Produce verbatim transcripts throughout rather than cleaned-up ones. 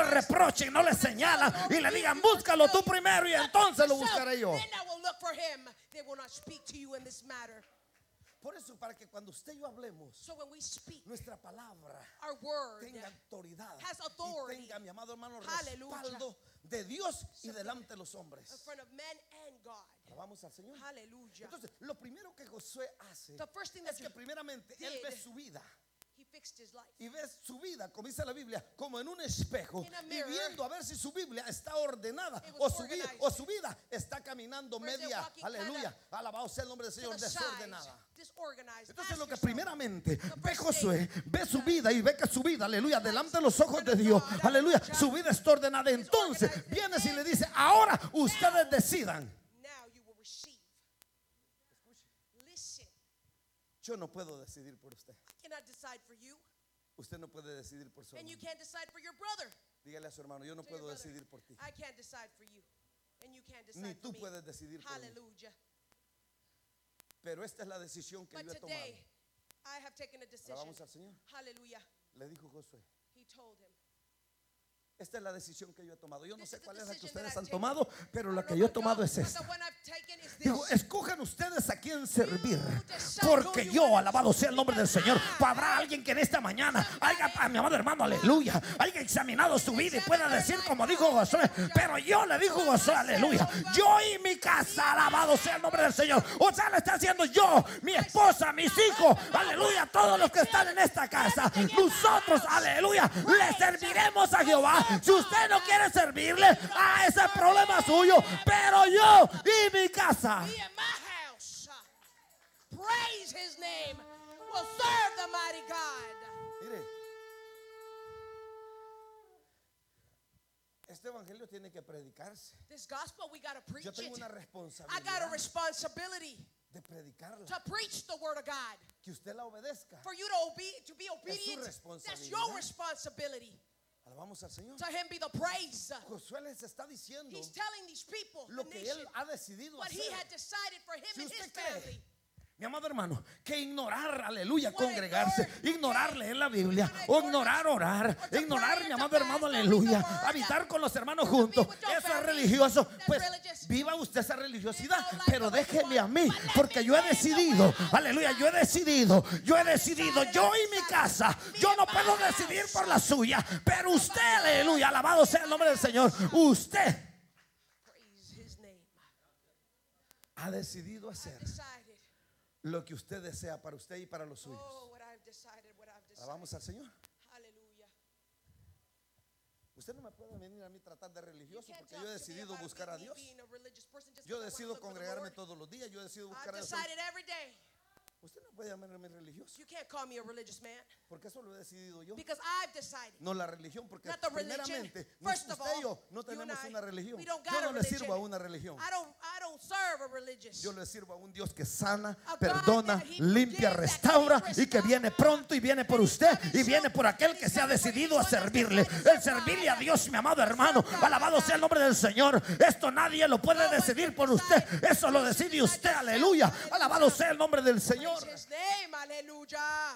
le reprochen, no le señalan y le digan búscalo tú primero y entonces lo buscaré yo. Por eso, para que cuando usted y yo hablemos, So when we speak, nuestra palabra our word tenga autoridad has y authority. tenga, mi amado hermano, Hallelujah. respaldo de Dios y delante de los In hombres. front of men and God. Alabamos al Señor. Hallelujah. Entonces, lo primero que Josué hace The first thing that es que primeramente él did, ve su vida. he fixed his life. Y ves su vida, como dice la Biblia, como en un espejo, In a y mirror. viendo a ver si su Biblia está ordenada It o was su, vida, organized. o su vida está caminando Or is it media, walking aleluya, alabado sea el nombre del To Señor, the sides, desordenada. disorganized. Entonces Ask lo que yourself, primeramente ve first Josué, thing ve su that vida y ve que su vida, aleluya, delante de los ojos de Dios, aleluya, su vida está ordenada. Entonces viene y le dice, ahora ustedes decidan. now you will receive. Listen, Yo no puedo decidir por usted. I cannot decide for you, Usted no puede decidir por su and you hermano. can't decide for your brother. Dígale a su hermano, yo no To your puedo brother. decidir por ti. I can't decide for you, and you can't decide Ni for tú me. puedes decidir por mí. Hallelujah. Pero esta es la decisión que But yo he tomado. today, I have taken a decision. Alabamos al Señor. Hallelujah. Le dijo Josué, He told him. esta es la decisión que yo he tomado. Yo no This sé is the cuál es la que decision that ustedes I've han taken. tomado, pero I la don't que know yo he about tomado God, es but esta. the one I've taken is this. Dijo, escojan ustedes a quién servir, decide porque who you yo, wanna alabado sea el nombre del Señor, serve. habrá alguien que en esta mañana haya, a mi amado hermano, aleluya, haya examinado su vida y pueda decir como dijo Josué, pero yo le dijo Josué, aleluya, yo y mi casa, alabado sea el nombre del Señor. O sea, le está haciendo yo, mi esposa, mis hijos, aleluya, todos los que están en esta casa, nosotros, aleluya, le serviremos a Jehová. Si usted no quiere servirle, a ese problema suyo, pero yo y mi casa. Me and my house, uh, praise his name, will serve the mighty God. Mire, este evangelio tiene que predicarse. This gospel, we got to preach Yo tengo it. una I got a responsabilidad responsibility de predicarla, to preach the word of God. que usted la obedezca. For you to, obe- to be obedient, that's responsabilidad. your responsibility. Alabamos al Señor. To him be the praise. Josué les está diciendo He's telling these people, lo the que nation, él ha decidido what he hacer. had decided for him Si and his usted cree, family. mi amado hermano, que ignorar, aleluya, You wanna congregarse, ignore- ignorar leer la Biblia, You wanna o ignore ignorar orar, or to ignorar, pray mi or amado to hermano, fast or read aleluya, the word, habitar con los hermanos or to be juntos, with your eso es family, religioso. that's Pues religious. viva usted esa religiosidad, Live your life pero the way you déjeme a want, mí, but let porque me yo he live the decido, way I aleluya, yo he decidido, yo he decidido, yo y mi casa, yo no puedo decidir por la suya, pero usted, aleluya, alabado sea el nombre del Señor, usted Praise his name. ha decidido hacer Decided. lo que usted desea para usted y para los suyos. Oh, what I've decided, what I've decided. Alabamos al Señor. Hallelujah. Usted no me puede venir a mí tratar de You religioso can't porque talk yo he to me decidido about buscar a me Dios. being a religious person just Yo because I decido wanna look for the congregarme Lord. todos los días. Yo decido buscar I've a Dios. decided every day. Usted no puede llamarme religioso You can't call me a religious man porque eso lo he decidido yo. because I've decided. No la religión, porque Not the religion. primeramente First usted of all, y yo no you and tenemos I, una religión. we don't Yo got no a le religion. sirvo a una religión. I don't, I don't serve a religious. Yo le sirvo a un Dios que sana, A God perdona, that he limpia, forgives, that restaura he y que restores. viene pronto y viene por And he's usted coming y viene soon. por aquel And que he's se ha coming for decidido a anyone that's servirle. decided to El servirle a serve Dios, mi amado hermano, God. alabado sea el nombre del Señor. Esto nadie lo puede No one decidir can por usted. decide. Eso lo You should decide decide usted, yourself. aleluya. Hallelujah. Alabado sea el nombre del Señor. Praise his name, hallelujah.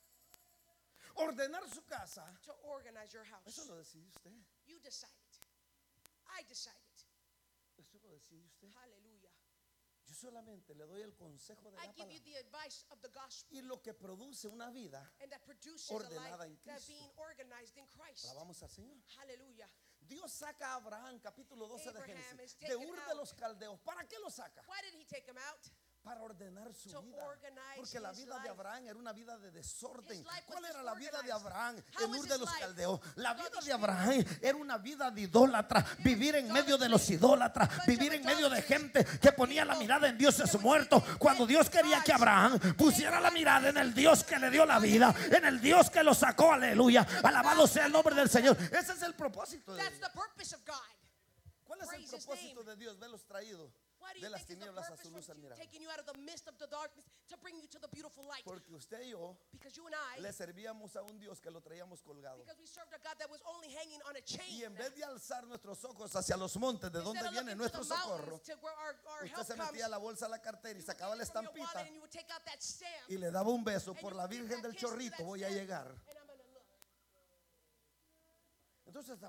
Ordenar su casa, To organize your house. eso lo decide usted. You decide it. I decide it. Eso lo decide usted. Hallelujah. Yo solamente le doy el consejo de I la give you palabra. the advice of the gospel. Y lo que produce una vida, And that produces ordenada a en life that's Cristo. being organized in Christ. alabamos al Señor. Hallelujah. Dios saca a Abraham, capítulo doce de Abraham Génesis, is de taken Ur de out. los Caldeos. ¿Para qué lo saca? Why did he take him out? Para ordenar su To vida. organize Porque la his vida de life. Abraham era una vida de desorden. His life was ¿Cuál era la vida de disorganized. Abraham How en was Ur de his los life? Caldeos? La God vida is de Abraham era una vida de idólatra. Vivir en medio de los idólatras. Vivir en medio de gente que ponía la mirada en dioses muertos. Cuando Dios quería que Abraham pusiera la mirada en el Dios que le dio la vida. En el Dios que lo sacó. Aleluya. Alabado sea el nombre del Señor. Ese es el propósito de That's Dios. the purpose of God. ¿Cuál es el Praise his propósito name. de Dios? Verlos traídos Why do de you las think it's the tinieblas a purpose su luz from admirable. taking you out of the midst of the darkness to bring you to the beautiful light? Porque usted y yo Because you and I, le servíamos a un Dios que lo traíamos colgado. because we served a God that was only hanging on a chain. Y en vez de alzar nuestros ojos hacia los montes, de Instead donde of viene looking nuestro to the mountains socorro, to where our, our usted help se comes, metía la bolsa a la cartera y you would sacaba la get it from your wallet estampita and you would take out that stamp. y le daba un beso. And Por you la would give Virgen that del kiss to Chorrito that voy a stamp. llegar. And I'm gonna look. Entonces